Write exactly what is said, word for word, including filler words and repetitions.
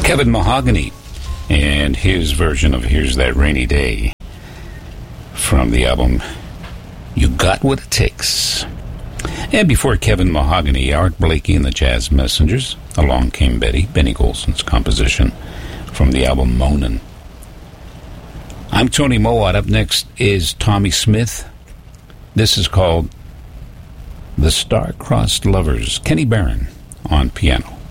Kevin Mahogany and his version of Here's That Rainy Day from the album You Got What It Takes. And before Kevin Mahogany, Art Blakey and the Jazz Messengers, Along Came Betty, Benny Golson's composition from the album Moanin'. I'm Tony Mowat. Up next is Tommy Smith. This is called The Star-Crossed Lovers. Kenny Barron on piano.